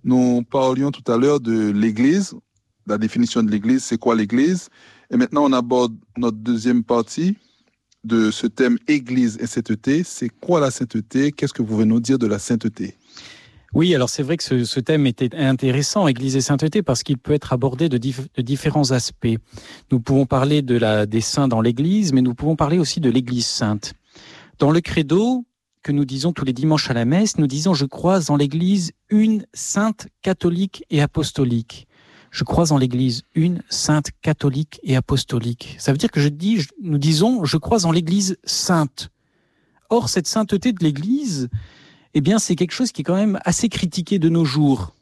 Nous parlions tout à l'heure de l'Église, la définition de l'Église, c'est quoi l'Église? Et maintenant, on aborde notre deuxième partie de ce thème Église et sainteté. C'est quoi la sainteté? Qu'est-ce que vous venez nous dire de la sainteté? Oui, alors c'est vrai que ce thème était intéressant, Église et sainteté, parce qu'il peut être abordé de différents aspects. Nous pouvons parler des saints dans l'Église, mais nous pouvons parler aussi de l'Église sainte. Dans le credo que nous disons tous les dimanches à la messe, nous disons « Je crois en l'Église une sainte catholique et apostolique ». Je crois en l'Église une sainte catholique et apostolique. Ça veut dire que nous disons « Je crois en l'Église sainte ». Or, cette sainteté de l'Église, eh bien, c'est quelque chose qui est quand même assez critiqué de nos jours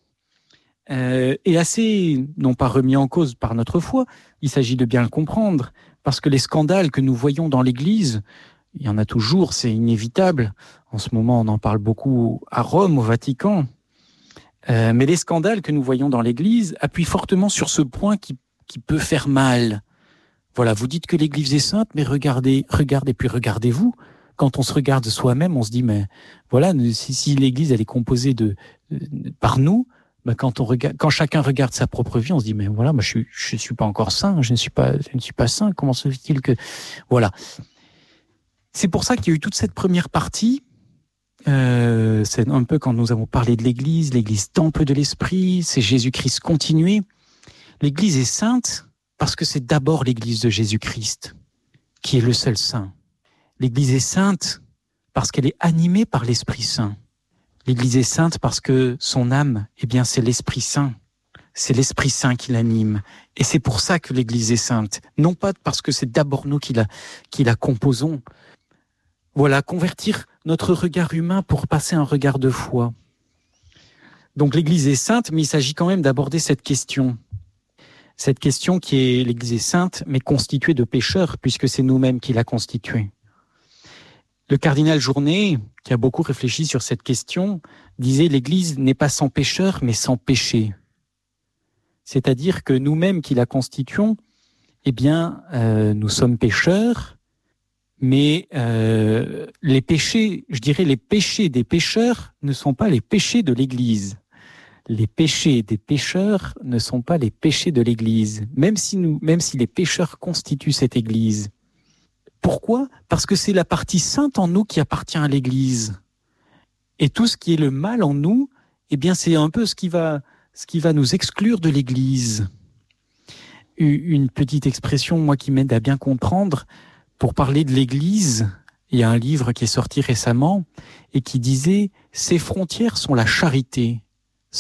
et assez, non pas remis en cause par notre foi. Il s'agit de bien le comprendre, parce que les scandales que nous voyons dans l'Église, il y en a toujours, c'est inévitable. En ce moment, on en parle beaucoup à Rome, au Vatican. Mais les scandales que nous voyons dans l'Église appuient fortement sur ce point qui peut faire mal. Voilà, vous dites que l'Église est sainte, mais regardez, et puis regardez-vous. Quand on se regarde soi-même, on se dit, mais voilà, si l'Église elle est composée par nous, ben quand chacun regarde sa propre vie, on se dit, mais voilà, moi je suis pas encore saint, je ne suis pas saint. Comment se fait-il que voilà. C'est pour ça qu'il y a eu toute cette première partie. C'est un peu quand nous avons parlé de l'Église temple de l'Esprit, c'est Jésus-Christ continué. L'Église est sainte parce que c'est d'abord l'Église de Jésus-Christ qui est le seul saint. L'Église est sainte parce qu'elle est animée par l'Esprit Saint. L'Église est sainte parce que son âme, eh bien, c'est l'Esprit Saint. C'est l'Esprit Saint qui l'anime. Et c'est pour ça que l'Église est sainte. Non pas parce que c'est d'abord nous qui la composons. Voilà, convertir notre regard humain pour passer un regard de foi. Donc l'Église est sainte, mais il s'agit quand même d'aborder cette question. Cette question qui est, l'Église est sainte, mais constituée de pécheurs, puisque c'est nous-mêmes qui la constituée. Le cardinal Journet, qui a beaucoup réfléchi sur cette question, disait « L'Église n'est pas sans pécheurs, mais sans péché ». C'est-à-dire que nous-mêmes qui la constituons, eh bien, nous sommes pécheurs, mais les péchés, je dirais les péchés des pécheurs ne sont pas les péchés de l'Église. Les péchés des pécheurs ne sont pas les péchés de l'Église, même si les pécheurs constituent cette Église. Pourquoi ? Parce que c'est la partie sainte en nous qui appartient à l'Église. Et tout ce qui est le mal en nous, eh bien, c'est un peu ce qui va nous exclure de l'Église. Une petite expression, moi, qui m'aide à bien comprendre, pour parler de l'Église, il y a un livre qui est sorti récemment et qui disait « Ses frontières sont la charité ».